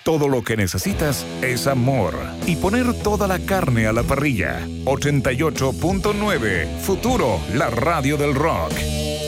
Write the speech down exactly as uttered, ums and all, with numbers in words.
todo lo que necesitas es amor y poner toda la carne a la parrilla. ochenta y ocho punto nueve Futuro, la radio del rock.